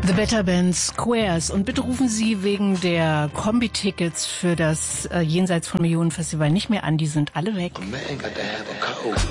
The Better Band Squares. Und bitte rufen Sie wegen der Kombi-Tickets für das Jenseits von Millionen Festival nicht mehr an, die sind alle weg.